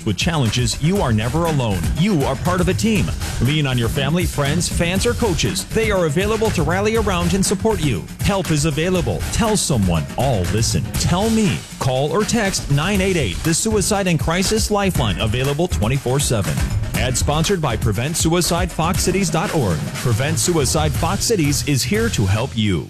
Faced with challenges, you are never alone. You are part of a team. Lean on your family, friends, fans, or coaches. They are available to rally around and support you. Help is available. Tell someone. All listen. Tell me. Call or text 988, the Suicide and Crisis Lifeline, available 24/7. Ad sponsored by PreventSuicideFoxCities.org. Prevent Suicide Fox Cities is here to help you.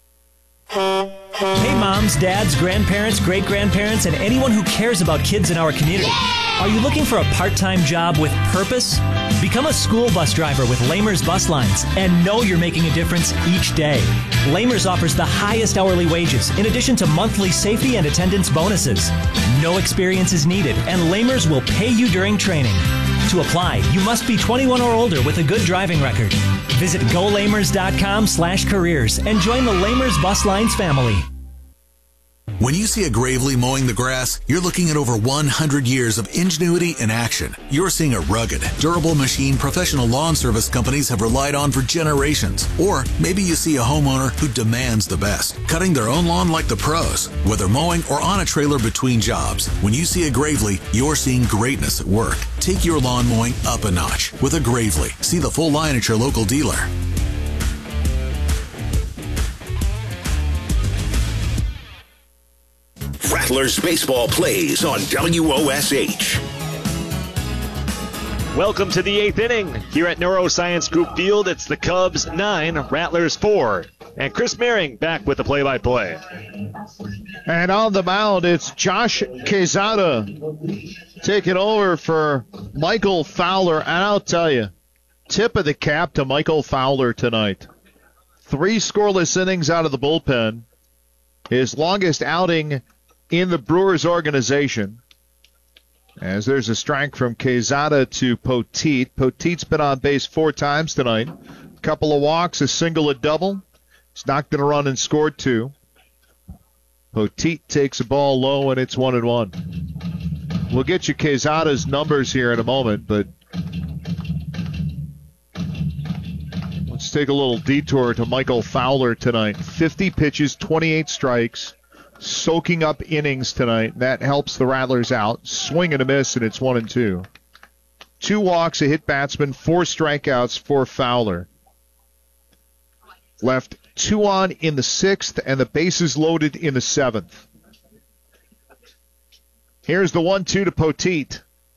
Hey moms, dads, grandparents, great-grandparents, and anyone who cares about kids in our community. Are you looking for a part-time job with purpose? Become a school bus driver with Lamers Bus Lines and know you're making a difference each day. Lamers offers the highest hourly wages in addition to monthly safety and attendance bonuses. No experience is needed, and Lamers will pay you during training. To apply, you must be 21 or older with a good driving record. Visit golamers.com/careers and join the Lamers Bus Lines family. When you see a Gravely mowing the grass, you're looking at over 100 years of ingenuity in action. You're seeing a rugged, durable machine professional lawn service companies have relied on for generations. Or maybe you see a homeowner who demands the best, cutting their own lawn like the pros, whether mowing or on a trailer between jobs. When you see a Gravely, you're seeing greatness at work. Take your lawn mowing up a notch with a Gravely. See the full line at your local dealer. Rattlers baseball plays on WOSH. Welcome to the 8th inning. Here at Neuroscience Group Field, it's the Cubs 9, Rattlers 4. And Chris Mehring back with the play-by-play. And on the mound, it's Josh Quezada taking over for Michael Fowler. And I'll tell you, tip of the cap to Michael Fowler tonight. 3 scoreless innings out of the bullpen. His longest outing in the Brewers organization. As there's a strike from Quezada to Poteet. Poteet's been on base 4 times tonight. A couple of walks, a single, a double. He's knocked in a run and scored 2. Poteet takes a ball low, and it's 1-1. We'll get you Quezada's numbers here in a moment, but let's take a little detour to Michael Fowler tonight. 50 pitches, 28 strikes, soaking up innings tonight. That helps the Rattlers out. Swing and a miss, and it's 1-2. 2 walks, a hit batsman, 4 strikeouts for Fowler. Left 2 on in the 6th, and the bases loaded in the 7th. Here's the 1-2 to Poteet.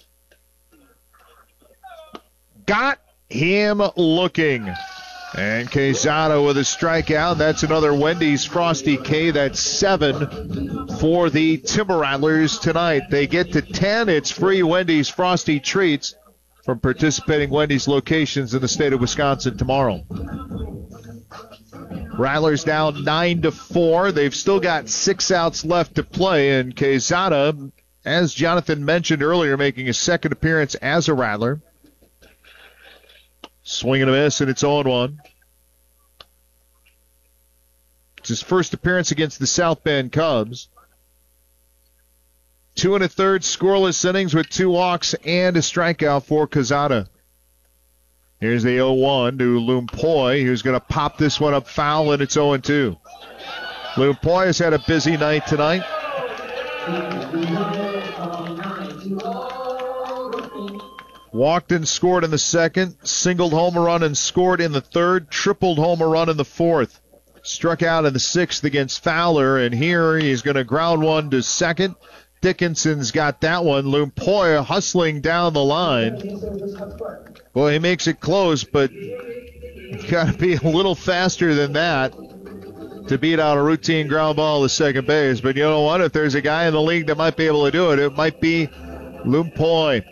Got him looking. And Quezada with a strikeout. That's another Wendy's Frosty K. That's 7 for the Timber Rattlers tonight. They get to 10. It's free Wendy's Frosty Treats from participating Wendy's locations in the state of Wisconsin tomorrow. Rattlers down 9-4. They've still got 6 outs left to play. And Quezada, as Jonathan mentioned earlier, making his second appearance as a Rattler. Swing and a miss, and it's 0-1. It's his first appearance against the South Bend Cubs. 2 1/3 scoreless innings with 2 walks and a strikeout for Quezada. Here's the 0-1 to Lumpoy, who's going to pop this one up foul, and it's 0-2. Lumpoy has had a busy night tonight. Walked and scored in the 2nd, singled home a run and scored in the 3rd, tripled home a run in the 4th. Struck out in the 6th against Fowler, and here he's going to ground one to 2nd. Dickinson's got that one. Lumpoy hustling down the line. Boy, he makes it close, but you've got to be a little faster than that to beat out a routine ground ball to second base. But you know what? If there's a guy in the league that might be able to do it, it might be Lumpoy.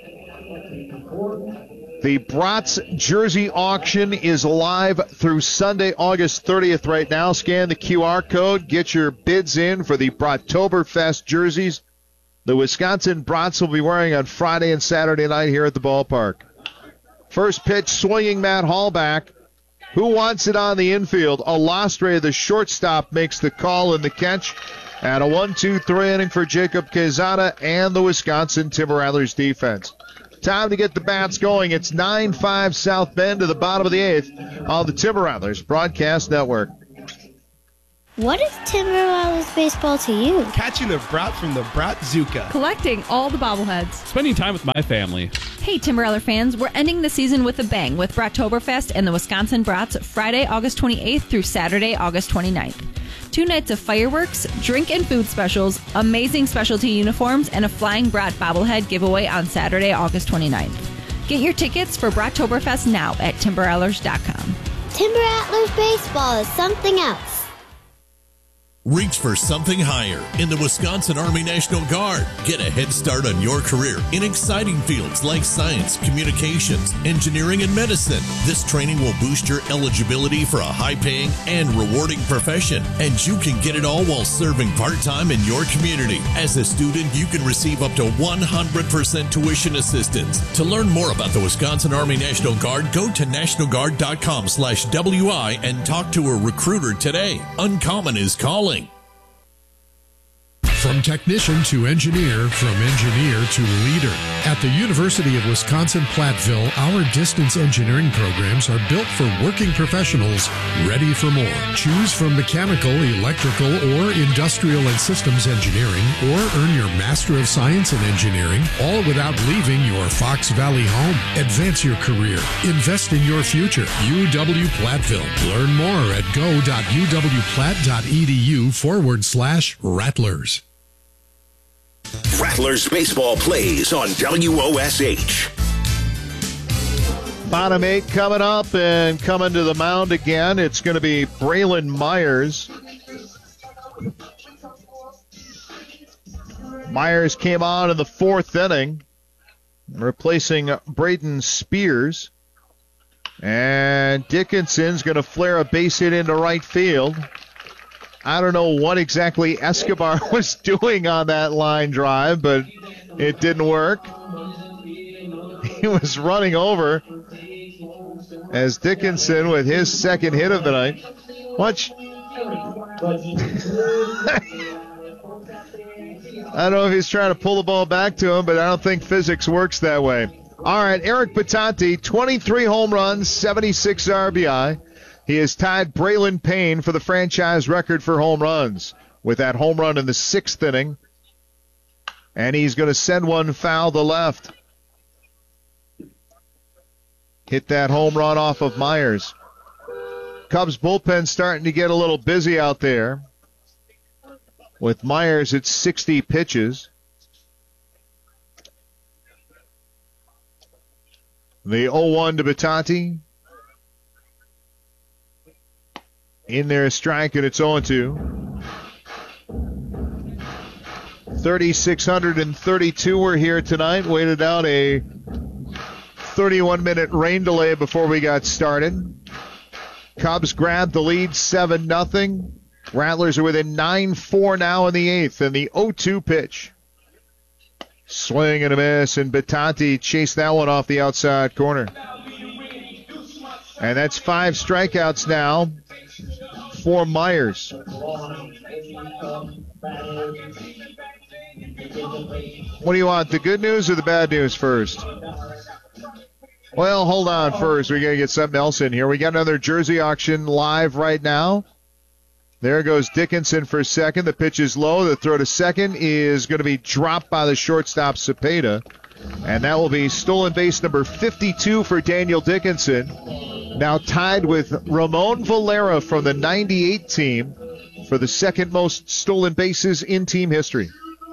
The Brats jersey auction is live through Sunday, August 30th right now. Scan the QR code. Get your bids in for the Brattoberfest jerseys the Wisconsin Brats will be wearing on Friday and Saturday night here at the ballpark. First pitch, swinging Matt Hallback. Who wants it on the infield? Alastre, the shortstop, makes the call and the catch. And a 1-2-3 inning for Jacob Quezada and the Wisconsin Timber Rattlers defense. Time to get the bats going. It's 9-5 South Bend to the bottom of the 8th on the Timber Rattlers Broadcast Network. What is Timber Rattlers baseball to you? Catching the brat from the Brat-Zuka. Collecting all the bobbleheads. Spending time with my family. Hey, Timber Rattler fans, we're ending the season with a bang with Brattoberfest and the Wisconsin Brats Friday, August 28th through Saturday, August 29th. 2 nights of fireworks, drink and food specials, amazing specialty uniforms, and a Flying Brat bobblehead giveaway on Saturday, August 29th. Get your tickets for Brattoberfest now at timberrattlers.com. Timber Rattlers baseball is something else. Reach for something higher in the Wisconsin Army National Guard. Get a head start on your career in exciting fields like science, communications, engineering, and medicine. This training will boost your eligibility for a high-paying and rewarding profession, and you can get it all while serving part-time in your community. As a student, you can receive up to 100% tuition assistance. To learn more about the Wisconsin Army National Guard, go to nationalguard.com/WI and talk to a recruiter today. Uncommon is calling. From technician to engineer, from engineer to leader. At the University of Wisconsin-Platteville, our distance engineering programs are built for working professionals ready for more. Choose from mechanical, electrical, or industrial and systems engineering, or earn your Master of Science in Engineering, all without leaving your Fox Valley home. Advance your career. Invest in your future. UW-Platteville. Learn more at go.uwplatt.edu/Rattlers. Rattlers baseball plays on WOSH. Bottom 8 coming up, and coming to the mound again, it's going to be Braylon Myers. Myers came on in the 4th inning, replacing Braden Spears. And Dickinson's going to flare a base hit into right field. I don't know what exactly Escobar was doing on that line drive, but it didn't work. He was running over as Dickinson with his second hit of the night. Watch. I don't know if he's trying to pull the ball back to him, but I don't think physics works that way. All right, Eric Batanti, 23 home runs, 76 RBI. He has tied Braylon Payne for the franchise record for home runs with that home run in the 6th inning. And he's going to send one foul to left. Hit that home run off of Myers. Cubs bullpen starting to get a little busy out there. With Myers at 60 pitches. The 0-1 to Batanti. In there, strike, and it's 0-2. 3,632 were here tonight. Waited out a 31-minute rain delay before we got started. Cubs grabbed the lead 7-0. Rattlers are within 9-4 now in the 8th, and the 0-2 pitch. Swing and a miss, and Batanti chased that one off the outside corner. And that's 5 strikeouts now for Myers. What do you want, the good news or the bad news first? Well, hold on first. We got to get something else in here. We got another jersey auction live right now. There goes Dickinson for second. The pitch is low. The throw to second is going to be dropped by the shortstop Cepeda. And that will be stolen base number 52 for Daniel Dickinson. Now tied with Ramon Valera from the 98 team for the second most stolen bases in team history.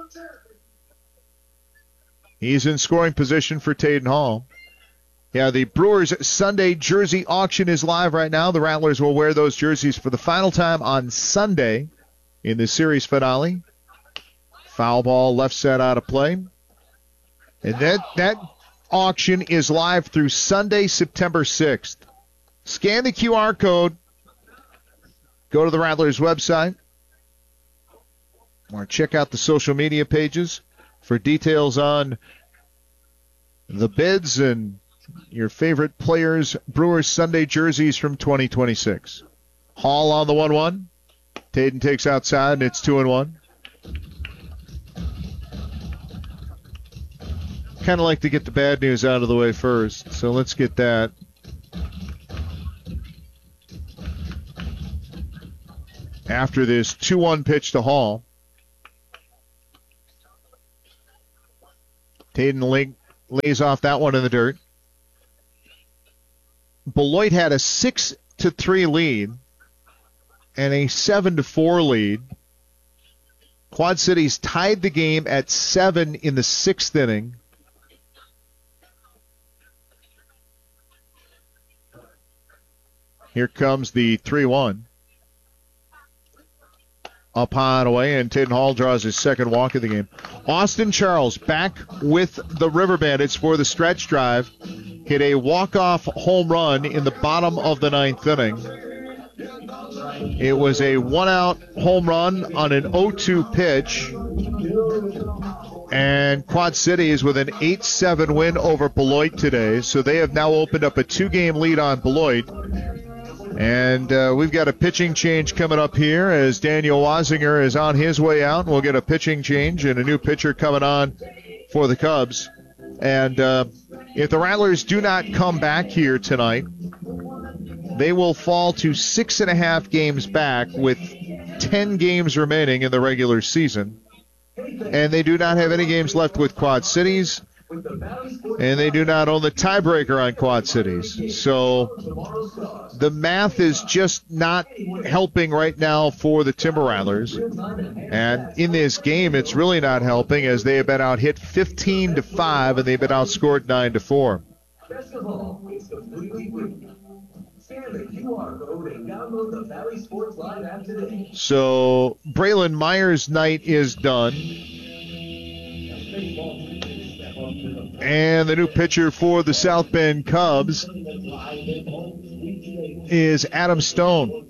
He's in scoring position for Taden Hall. Yeah, the Brewers Sunday jersey auction is live right now. The Rattlers will wear those jerseys for the final time on Sunday in the series finale. Foul ball left side out of play. And that auction is live through Sunday, September 6th. Scan the QR code. Go to the Rattlers website. Or check out the social media pages for details on the bids and your favorite players' Brewers Sunday jerseys from 2026. Hall on the 1-1. Taden takes outside, and it's 2-1. Kind of like to get the bad news out of the way first, so let's get that. after this 2-1 pitch to Hall. Taden lays off that one in the dirt. Beloit had a 6-3 lead and a 7-4 lead. Quad Cities tied the game at 7 in the 6th inning. Here comes the 3-1. Up high and away, and Taden Hall draws his second walk of the game. Austin Charles back with the River Bandits for the stretch drive. Hit a walk-off home run in the bottom of the 9th inning. It was a one-out home run on an 0-2 pitch. And Quad Cities with an 8-7 win over Beloit today. So they have now opened up a 2-game lead on Beloit. And we've got a pitching change coming up here as Daniel Wazinger is on his way out. We'll get a pitching change and a new pitcher coming on for the Cubs. And if the Rattlers do not come back here tonight, they will fall to 6.5 games back with 10 games remaining in the regular season. And they do not have any games left with Quad Cities. And they do not own the tiebreaker on Quad Cities. So the math is just not helping right now for the Timber Rattlers. And in this game, it's really not helping as they have been out hit 15-5 and they've been outscored 9-4. So Braylon Myers' night is done. And the new pitcher for the South Bend Cubs is Adam Stone.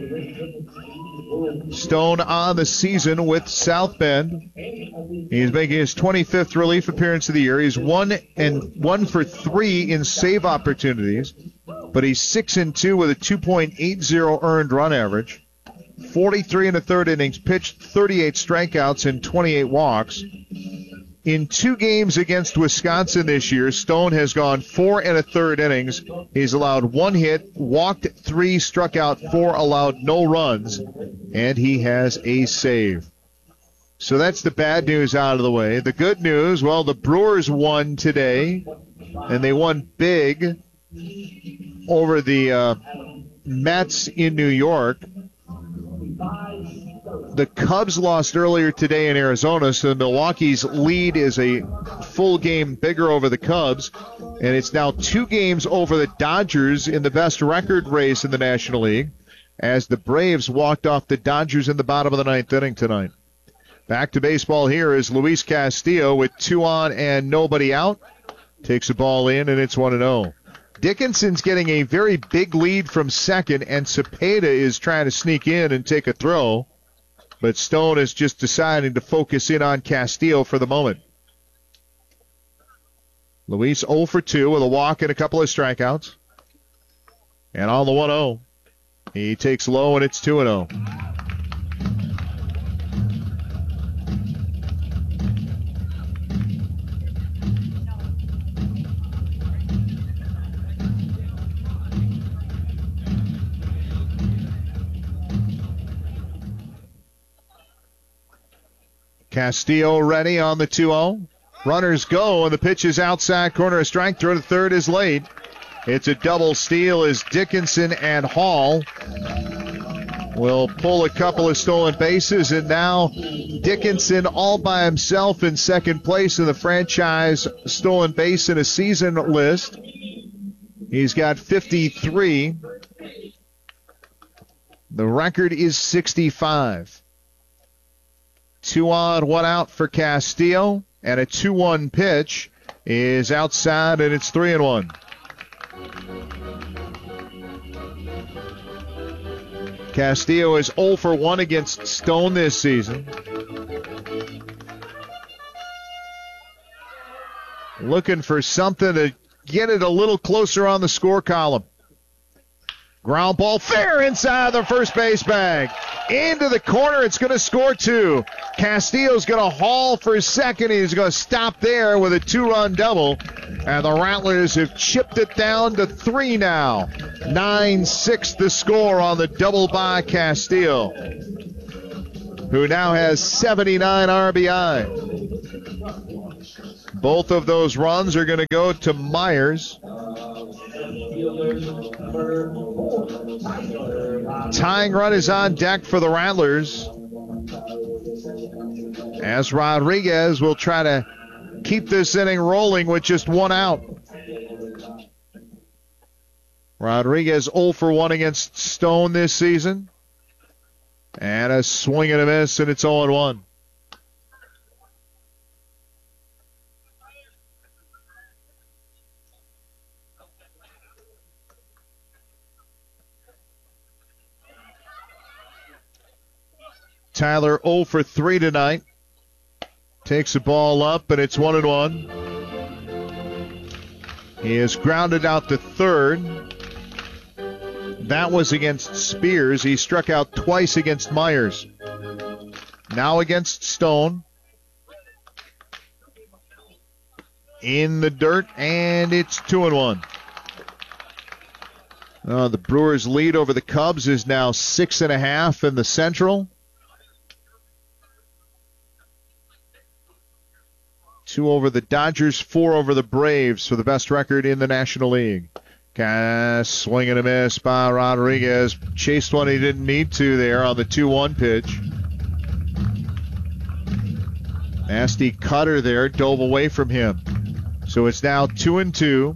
Stone on the season with South Bend. He's making his 25th relief appearance of the year. He's 1 for 3 in save opportunities, but he's 6-2 with a 2.80 earned run average. 43 1/3 innings pitched, 38 strikeouts, and 28 walks. In 2 games against Wisconsin this year, Stone has gone 4 1/3 innings. He's allowed 1 hit, walked 3, struck out 4, allowed no runs, and he has a save. So that's the bad news out of the way. The good news, well, the Brewers won today, and they won big over the Mets in New York. The Cubs lost earlier today in Arizona, so Milwaukee's lead is a full game bigger over the Cubs, and it's now 2 games over the Dodgers in the best record race in the National League, as the Braves walked off the Dodgers in the bottom of the 9th inning tonight. Back to baseball here is Luis Castillo with 2 on and nobody out. Takes the ball in, and it's 1-0. Dickinson's getting a very big lead from second, and Cepeda is trying to sneak in and take a throw. But Stone is just deciding to focus in on Castillo for the moment. Luis 0 for 2 with a walk and a couple of strikeouts. And on the 1-0, he takes low, and it's 2-0. Castillo ready on the 2-0. Runners go, and the pitch is outside corner. A strike. Throw to third is late. It's a double steal as Dickinson and Hall will pull a couple of stolen bases, and now Dickinson all by himself in second place in the franchise stolen base in a season list. He's got 53. The record is 65. 2 on, 1 out for Castillo, and a 2-1 pitch is outside, and it's 3-1. Castillo is 0 for 1 against Stone this season. Looking for something to get it a little closer on the score column. Ground ball fair inside the first base bag. into the corner. It's going to score 2. Castillo's going to haul for second. He's going to stop there with a 2-run double. And the Rattlers have chipped it down to 3 now. 9-6 the score on the double by Castillo, who now has 79 RBI. Both of those runs are going to go to Myers. Tying run is on deck for the Rattlers, as Rodriguez will try to keep this inning rolling with just 1 out. Rodriguez 0 for 1 against Stone this season. And a swing and a miss, and it's 0-1. Tyler 0 for 3 tonight. Takes the ball up, and it's 1-1. He is grounded out to third. That was against Spears. He struck out twice against Myers. Now against Stone. In the dirt, and it's 2-1. The Brewers' lead over the Cubs is now 6.5 in the Central. 2 over the Dodgers, 4 over the Braves for the best record in the National League. Swing and a miss by Rodriguez. Chased one he didn't need to there on the 2-1 pitch. Nasty cutter there, dove away from him. So it's now 2-2.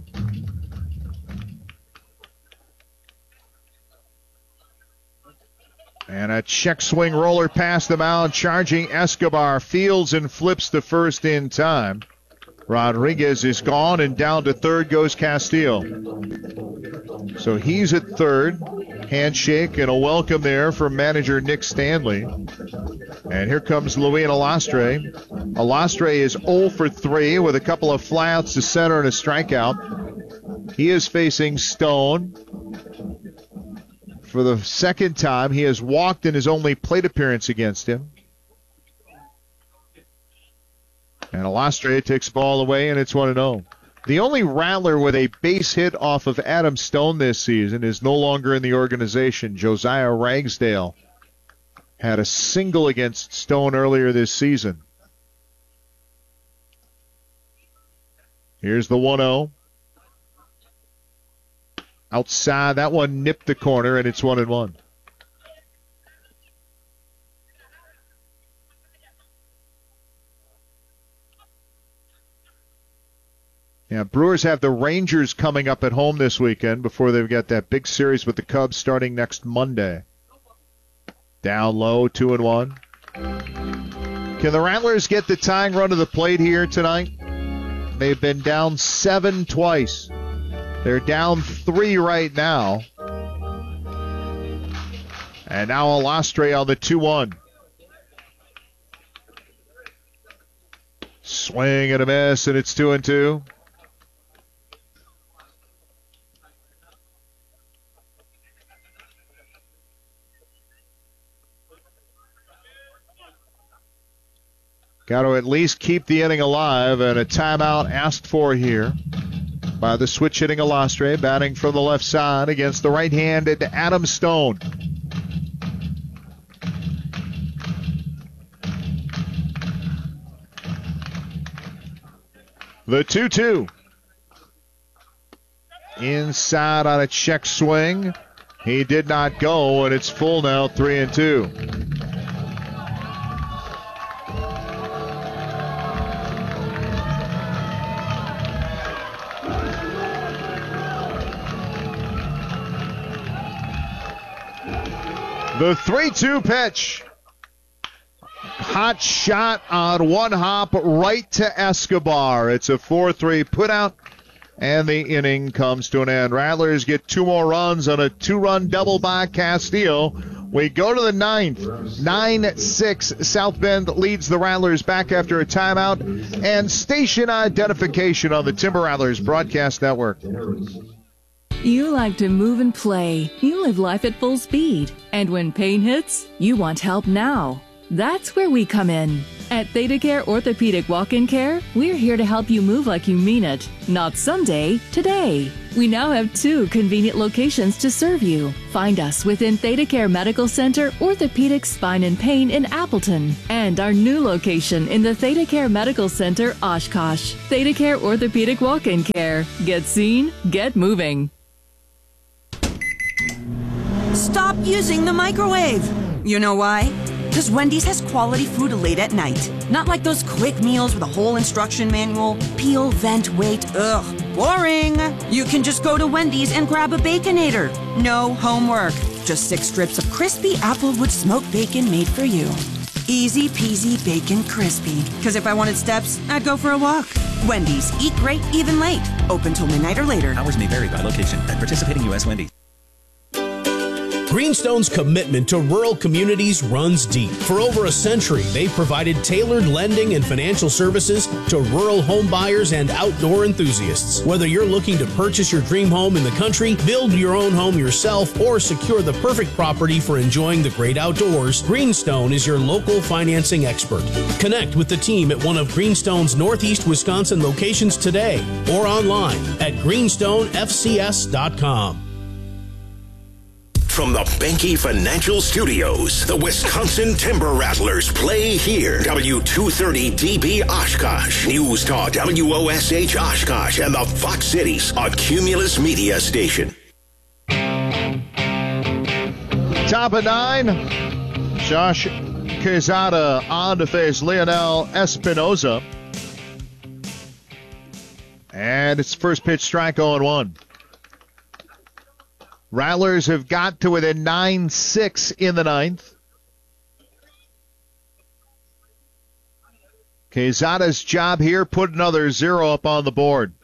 And a check swing roller past the mound, charging Escobar. Fields and flips to first in time. Rodriguez is gone, and down to third goes Castillo. So he's at third. Handshake and a welcome there from manager Nick Stanley. And here comes Luis Alastre. Alastre is 0 for 3 with a couple of flyouts to center and a strikeout. He is facing Stone. For the second time, he has walked in his only plate appearance against him. And Alastre takes the ball away, and it's 1-0. The only Rattler with a base hit off of Adam Stone this season is no longer in the organization. Josiah Ragsdale had a single against Stone earlier this season. Here's the 1-0. Outside, that one nipped the corner, and it's 1-1. Yeah, Brewers have the Rangers coming up at home this weekend before they've got that big series with the Cubs starting next Monday. Down low, 2-1. Can the Rattlers get the tying run to the plate here tonight? They've been down 7 twice. They're down 3 right now. And now Alastre on the 2-1. Swing and a miss, and it's 2-2. Got to at least keep the inning alive, and a timeout asked for here by the switch-hitting Alastre, batting from the left side against the right-handed Adam Stone. The 2-2. Inside on a check swing. He did not go, and it's full now, 3-2. The 3-2 pitch. Hot shot on one hop right to Escobar. It's a 4-3 putout, and the inning comes to an end. Rattlers get 2 more runs on a 2-run double by Castillo. We go to the 9th. 9-6. South Bend leads the Rattlers back after a timeout. And station identification on the Timber Rattlers Broadcast Network. You like to move and play. You live life at full speed. And when pain hits, you want help now. That's where we come in. At ThedaCare Orthopedic Walk-In Care, we're here to help you move like you mean it. Not someday, today. We now have 2 convenient locations to serve you. Find us within ThedaCare Medical Center, Orthopedic Spine and Pain in Appleton, and our new location in the ThedaCare Medical Center, Oshkosh. ThedaCare Orthopedic Walk-In Care. Get seen, get moving. Stop using the microwave. You know why? Because Wendy's has quality food late at night. Not like those quick meals with a whole instruction manual. Peel, vent, wait. Ugh, boring. You can just go to Wendy's and grab a Baconator. No homework. Just 6 strips of crispy Applewood smoked bacon made for you. Easy peasy bacon crispy. Because if I wanted steps, I'd go for a walk. Wendy's. Eat great, even late. Open till midnight or later. Hours may vary by location. At participating U.S. Wendy's. Greenstone's commitment to rural communities runs deep. For over a century, they've provided tailored lending and financial services to rural home buyers and outdoor enthusiasts. Whether you're looking to purchase your dream home in the country, build your own home yourself, or secure the perfect property for enjoying the great outdoors, Greenstone is your local financing expert. Connect with the team at one of Greenstone's Northeast Wisconsin locations today or online at greenstonefcs.com. From the Benke Financial Studios, the Wisconsin Timber Rattlers play here. W230DB Oshkosh, News Talk WOSH Oshkosh, and the Fox Cities, a Cumulus Media station. Top of 9, Josh Quezada on to face Leonel Espinoza. And it's first pitch strike 0-1. Rattlers have got to within 9-6 in the 9th. Quezada's job here, put another 0 up on the board.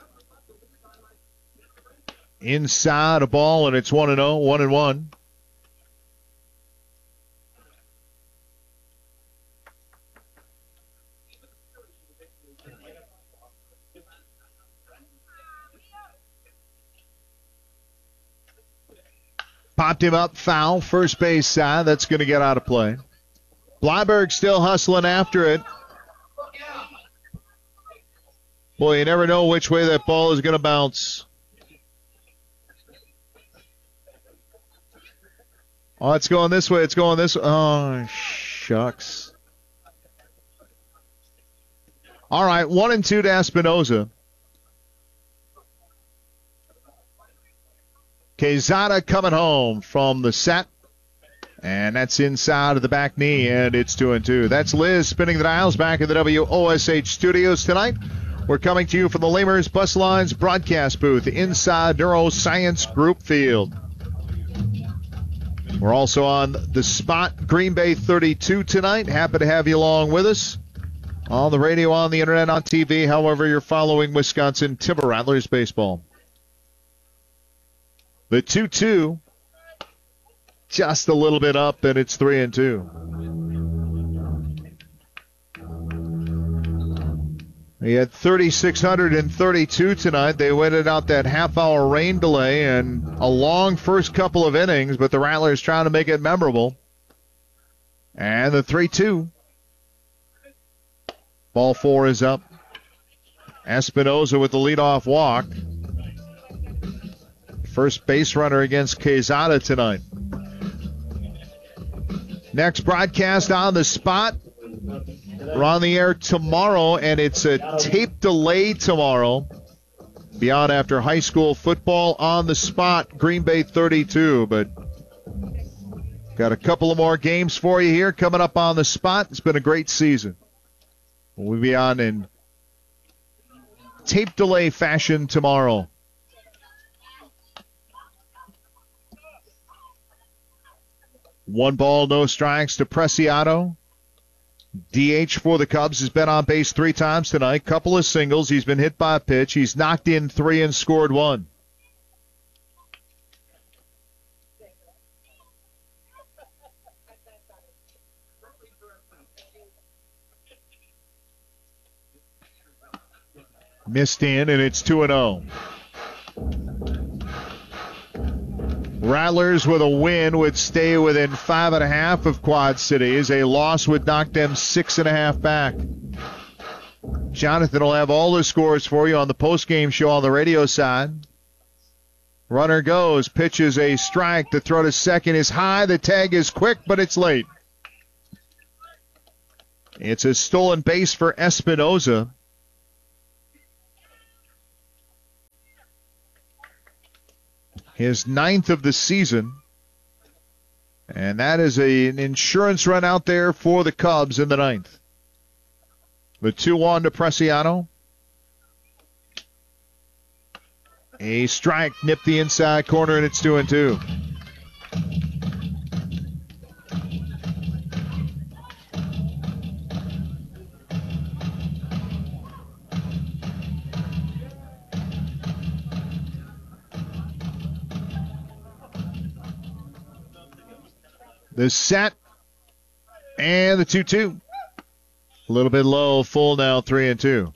Inside a ball, and it's 1-0, 1-1. Popped him up, foul, first base side. That's going to get out of play. Blyberg still hustling after it. Boy, you never know which way that ball is going to bounce. Oh, it's going this way. It's going this way. Oh, shucks. All right, 1-2 to Espinoza. Quezada coming home from the set. And that's inside of the back knee, and it's 2-2. That's Liz spinning the dials back in the WOSH studios tonight. We're coming to you from the Lamers Bus Lines broadcast booth inside Neuroscience Group Field. We're also on the spot, Green Bay 32 tonight. Happy to have you along with us on the radio, on the internet, on TV, however you're following Wisconsin Timber Rattlers baseball. The 2-2, just a little bit up, and it's 3-2. He had 3,632 tonight. They waited out that half-hour rain delay and a long first couple of innings, but the Rattlers trying to make it memorable. And the 3-2. Ball 4 is up. Espinoza with the leadoff walk. First base runner against Quezada tonight. Next broadcast on the spot. We're on the air tomorrow, and it's a tape delay tomorrow. Be on after high school football on the spot, Green Bay 32. But got a couple of more games for you here coming up on the spot. It's been a great season. We'll be on in tape delay fashion tomorrow. One ball, no strikes to Preciado. DH for the Cubs, has been on base 3 times tonight. Couple of singles. He's been hit by a pitch. He's knocked in 3 and scored 1. Missed in, and it's 2-0. Rattlers with a win would stay within 5.5 of Quad Cities. A loss would knock them 6.5 back. Jonathan will have all the scores for you on the postgame show on the radio side. Runner goes, pitches a strike. The throw to second is high. The tag is quick, but it's late. It's a stolen base for Espinoza. His 9th of the season. And that is an insurance run out there for the Cubs in the 9th. The 2-1 to Preciado. A strike nipped the inside corner, and it's 2-2. The set and the 2-2. A little bit low, full now, 3-2.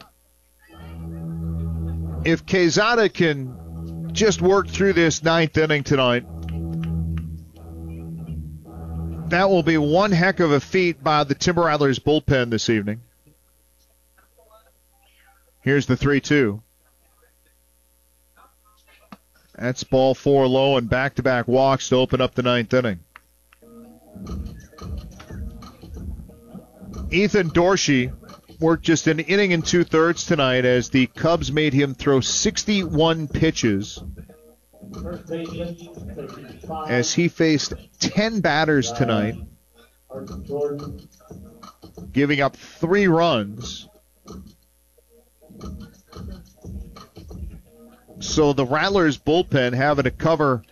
If Quezada can just work through this 9th inning tonight, that will be one heck of a feat by the Timber Rattlers bullpen this evening. Here's the 3-2. That's ball 4 low and back-to-back walks to open up the 9th inning. Ethan Dorsey worked just an inning and 2/3 tonight as the Cubs made him throw 61 pitches as he faced 10 batters tonight, giving up 3 runs. So the Rattlers bullpen having to cover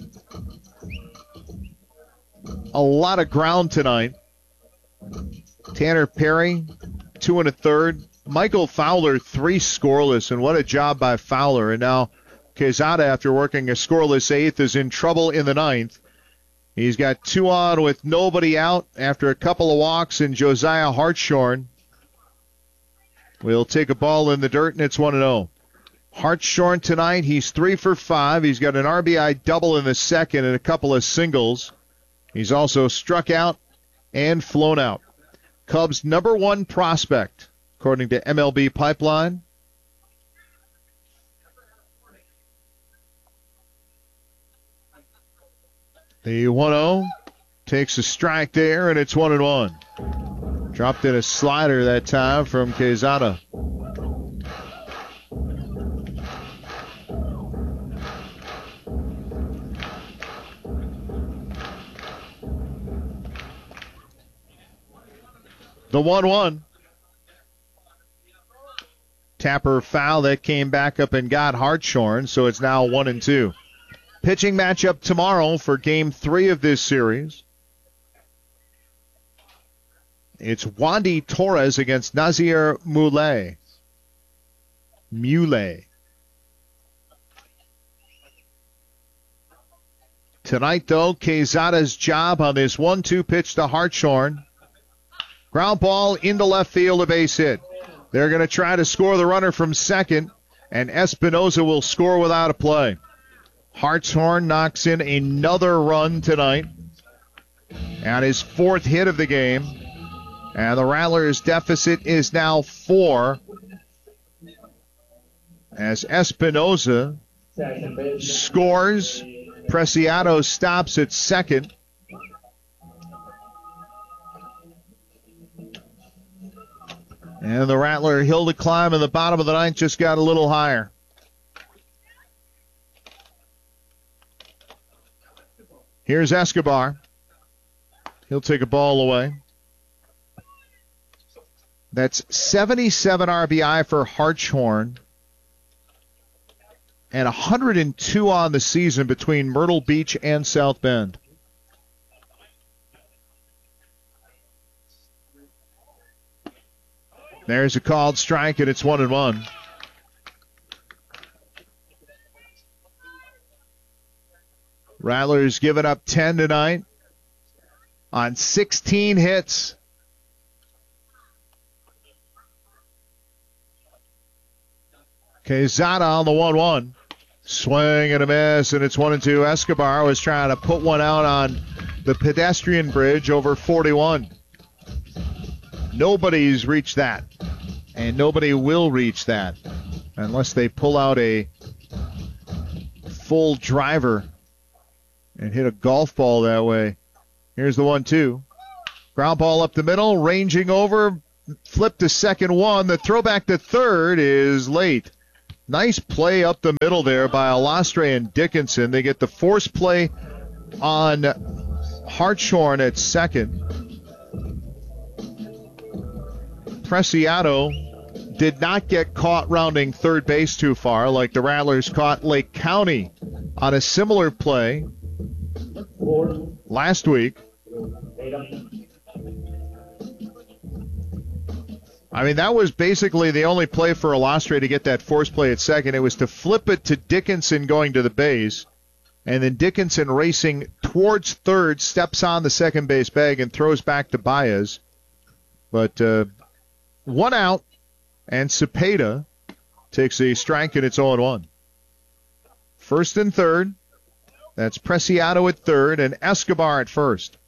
a lot of ground tonight. Tanner Perry, 2 1/3. Michael Fowler, 3 scoreless, and what a job by Fowler. And now Quezada, after working a scoreless 8th, is in trouble in the 9th. He's got 2 on with nobody out after a couple of walks, and Josiah Hartshorn will take a ball in the dirt, and it's 1-0. Hartshorn tonight, he's 3 for 5. He's got an RBI double in the second and a couple of singles. He's also struck out and flown out. Cubs' number 1 prospect, according to MLB Pipeline. The 1-0 takes a strike there, and it's 1-1. Dropped in a slider that time from Quezada. The 1-1. Tapper foul that came back up and got Hartshorn, so it's now 1-2. Pitching matchup tomorrow for Game 3 of this series. It's Wandy Torres against Nazir Muley. Tonight, though, Quezada's job on this 1-2 pitch to Hartshorn. Ground ball into left field, a base hit. They're going to try to score the runner from second, and Espinoza will score without a play. Hartshorn knocks in another run tonight and his 4th hit of the game. And the Rattlers' deficit is now 4 as Espinoza scores. Preciado stops at second. And the Rattler hill to climb in the bottom of the 9th just got a little higher. Here's Escobar. He'll take a ball away. That's 77 RBI for Hartshorn and 102 on the season between Myrtle Beach and South Bend. There's a called strike, and it's 1-1. Rattlers giving up 10 tonight on 16 hits. Quezada on the 1-1. Swing and a miss, and it's 1-2. Escobar was trying to put one out on the pedestrian bridge over 41. Nobody's reached that, and nobody will reach that unless they pull out a full driver and hit a golf ball that way. Here's the 1-2. Ground ball up the middle, ranging over, flip to second one. The throwback to third is late. Nice play up the middle there by Alastre and Dickinson. They get the force play on Hartshorn at second. Preciado did not get caught rounding third base too far, like the Rattlers caught Lake County on a similar play last week. I mean, that was basically the only play for Alastre to get that force play at second. It was to flip it to Dickinson going to the base, and then Dickinson racing towards third, steps on the second base bag and throws back to Baez. But one out, and Cepeda takes a strike, and it's 0-1. First and third. That's Preciado at third and Escobar at first.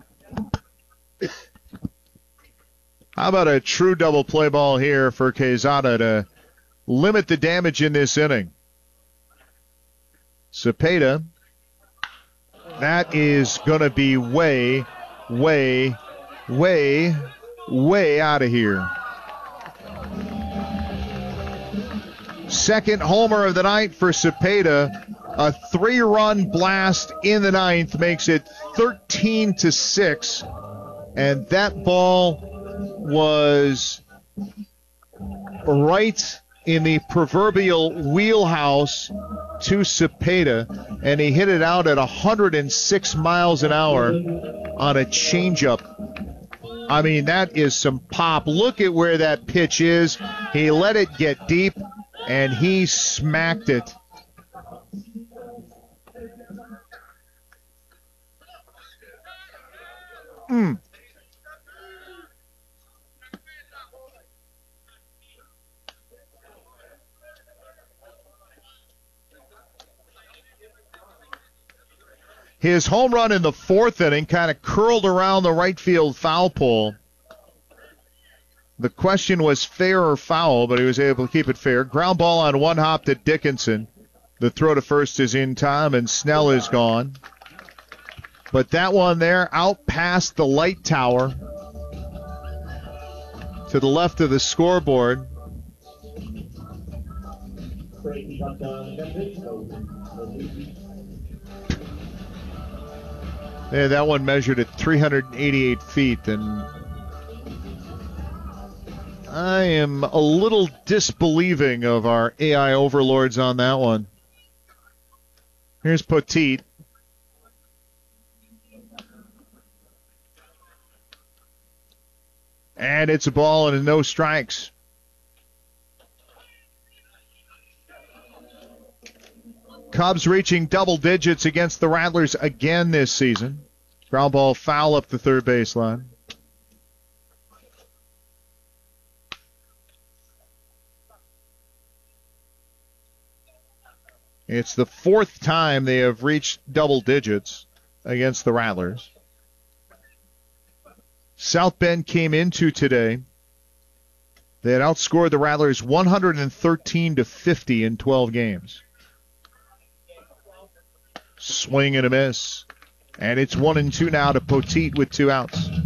How about a true double play ball here for Quezada to limit the damage in this inning? Cepeda, that is going to be way, way, way, way out of here. Second homer of the night for Cepeda. A 3-run blast in the ninth makes it 13-6. And that ball was right in the proverbial wheelhouse to Cepeda, and he hit it out at 106 miles an hour on a changeup. I mean, that is some pop. Look at where that pitch is. He let it get deep, and he smacked it. His home run in the fourth inning kind of curled around the right field foul pole. The question was fair or foul, but he was able to keep it fair. Ground ball on one hop to Dickinson. The throw to first is in time, and Snell is gone. But that one there out past the light tower to the left of the scoreboard. Yeah, that one measured at 388 feet, and I am a little disbelieving of our AI overlords on that one. Here's Poteet. And it's a ball and no strikes. Cubs reaching double digits against the Rattlers again this season. Ground ball foul up the third baseline. It's the fourth time they have reached double digits against the Rattlers. South Bend came into today. They had outscored the Rattlers 113-50 in 12 games. Swing and a miss. And it's 1-2 now to Poteet with 2 outs.